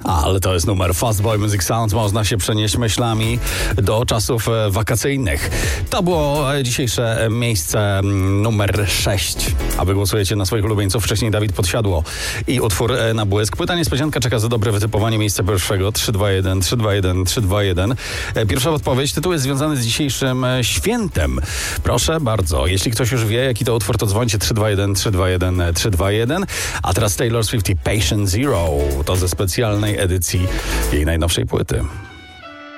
Ale to jest numer Fastboy Music Sound. Można się przenieść myślami do czasów wakacyjnych. To było dzisiejsze miejsce numer 6. A wy głosujecie na swoich ulubieńców. Wcześniej Dawid Podsiadło i utwór Na błysk. Płyta niespodzianka czeka za dobre wytypowanie miejsca pierwszego. 321, 321, 321. Pierwsza odpowiedź. Tytuł jest związany z dzisiejszym świętem. Proszę bardzo. Jeśli ktoś już wie, jaki to utwór, to dzwońcie 321, 321, 321. A teraz Taylor Swift i Patient Zero. To ze specjalnej edycji jej najnowszej płyty.